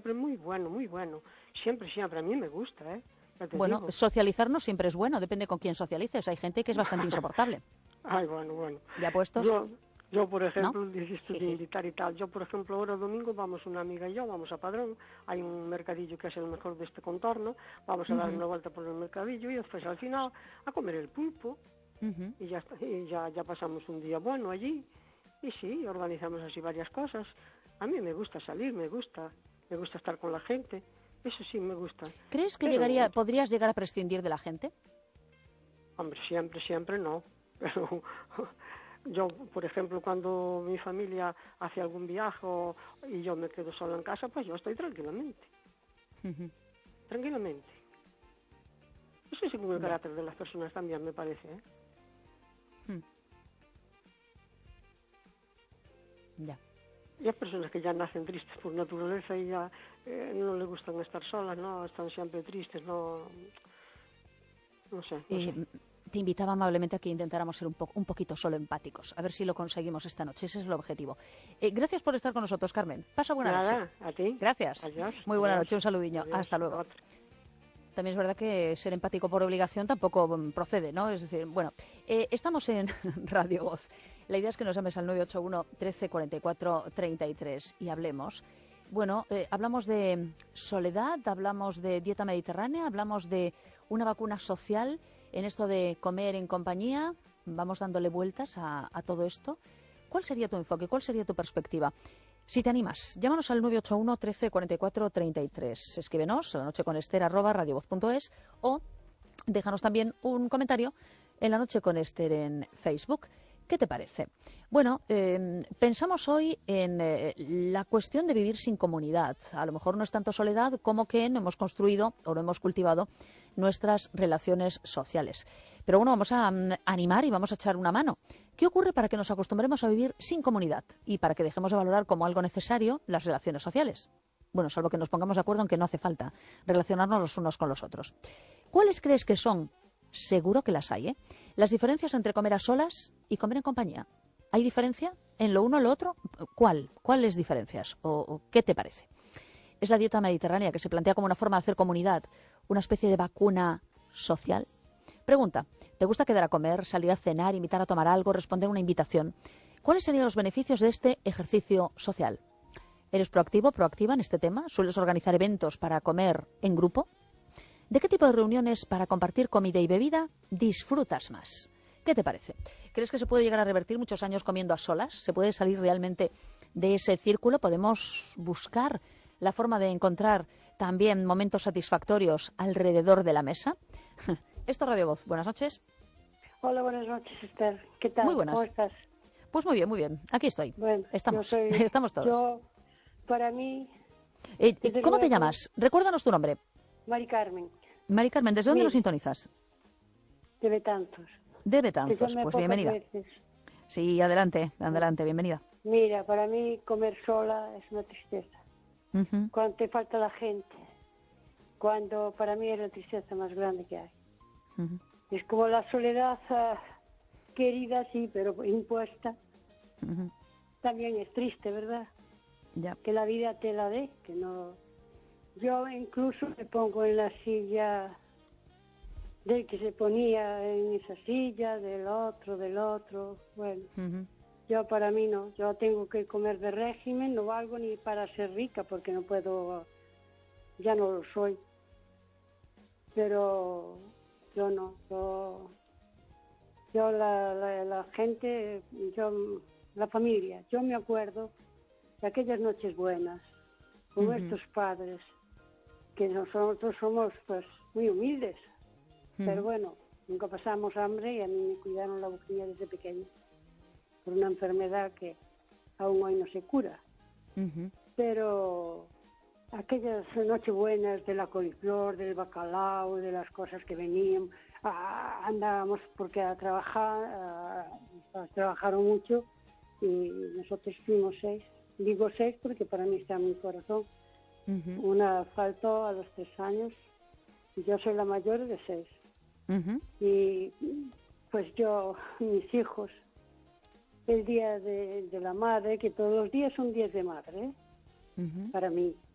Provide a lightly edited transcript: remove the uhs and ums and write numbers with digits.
siempre muy bueno, muy bueno. Siempre, siempre, a mí me gusta, ¿eh? Bueno, Digo. socializar no siempre es bueno, depende con quién socialices. Hay gente que es bastante insoportable. Ay, bueno. ¿Ya puestos? Yo, por ejemplo, ¿No? dijiste de invitar y tal. Yo, por ejemplo, ahora domingo vamos una amiga y yo, vamos a Padrón. Hay un mercadillo que es el mejor de este contorno. Vamos a dar una vuelta por el mercadillo y después al final a comer el pulpo. Y ya está, y ya pasamos un día bueno allí. Y sí, organizamos así varias cosas. A mí me gusta salir, me gusta estar con la gente. Eso sí me gusta. ¿Crees que podrías llegar a prescindir de la gente? Hombre, siempre no. Pero yo, por ejemplo, cuando mi familia hace algún viaje y yo me quedo solo en casa, pues yo estoy tranquilamente. Tranquilamente. Eso es según el carácter de las personas también, me parece, ¿eh? Ya. Y hay personas que ya nacen tristes por naturaleza y ya no les gustan estar solas, ¿no? Están siempre tristes, no sé. Te invitaba amablemente a que intentáramos ser un poquito solo empáticos. A ver si lo conseguimos esta noche. Ese es el objetivo. Gracias por estar con nosotros, Carmen. Pasa buena noche. A ti. Gracias. Adiós. Muy buena noche. Un saludiño. Adiós. Hasta luego. También es verdad que ser empático por obligación tampoco procede, ¿no? Es decir, bueno, estamos en Radio Voz. La idea es que nos llames al 981 13 44 33 y hablemos. Bueno, hablamos de soledad, hablamos de dieta mediterránea, hablamos de una vacuna social en esto de comer en compañía. Vamos dándole vueltas a todo esto. ¿Cuál sería tu enfoque? ¿Cuál sería tu perspectiva? Si te animas, llámanos al 981 13 44 33. Escríbenos a lanocheconester@radiovoz.es o déjanos también un comentario en La Noche con Ester en Facebook. ¿Qué te parece? Bueno, pensamos hoy en la cuestión de vivir sin comunidad. A lo mejor no es tanto soledad como que no hemos construido o no hemos cultivado nuestras relaciones sociales. Pero bueno, vamos a animar y vamos a echar una mano. ¿Qué ocurre para que nos acostumbremos a vivir sin comunidad y para que dejemos de valorar como algo necesario las relaciones sociales? Bueno, salvo que nos pongamos de acuerdo en que no hace falta relacionarnos los unos con los otros. ¿Cuáles crees que son? Seguro que las hay, ¿eh? Las diferencias entre comer a solas y comer en compañía. ¿Hay diferencia en lo uno o lo otro? ¿Cuáles diferencias? ¿O qué te parece? ¿Es la dieta mediterránea que se plantea como una forma de hacer comunidad, una especie de vacuna social? Pregunta, ¿te gusta quedar a comer, salir a cenar, invitar a tomar algo, responder a una invitación? ¿Cuáles serían los beneficios de este ejercicio social? ¿Eres proactivo, proactiva en este tema? ¿Sueles organizar eventos para comer en grupo? ¿De qué tipo de reuniones para compartir comida y bebida disfrutas más? ¿Qué te parece? ¿Crees que se puede llegar a revertir muchos años comiendo a solas? ¿Se puede salir realmente de ese círculo? ¿Podemos buscar la forma de encontrar también momentos satisfactorios alrededor de la mesa? Esto es Radio Voz. Buenas noches. Hola, buenas noches, Esther. ¿Qué tal? Muy buenas. ¿Cómo estás? Pues muy bien. Aquí estoy. Bueno, estamos todos. Para mí... ¿Cómo te llamas? Recuérdanos tu nombre. Mari Carmen. Mari Carmen, ¿desde dónde nos sintonizas? De Betanzos. De Betanzos, pues bienvenida. Veces. Sí, adelante, bienvenida. Mira, para mí comer sola es una tristeza. Cuando te falta la gente, cuando para mí es la tristeza más grande que hay. Es como la soledad querida, sí, pero impuesta. También es triste, ¿verdad? Ya. Que la vida te la dé, que no... Yo incluso me pongo en la silla del que se ponía en esa silla, del otro. Bueno, yo para mí no. Yo tengo que comer de régimen, no valgo ni para ser rica porque no puedo, ya no lo soy. Pero yo no. Yo la gente, la familia, yo me acuerdo de aquellas noches buenas con nuestros padres, que nosotros somos pues muy humildes, pero bueno, nunca pasamos hambre y a mí me cuidaron la boquilla desde pequeña por una enfermedad que aún hoy no se cura. Pero aquellas noches buenas de la coliflor, del bacalao, de las cosas que venían, andábamos porque trabajaron mucho y nosotros fuimos 6. Digo 6 porque para mí está en mi corazón. Una faltó a los 3 años y yo soy la mayor de 6. Y pues mis hijos, el día de la madre, que todos los días son días de madre, para mí,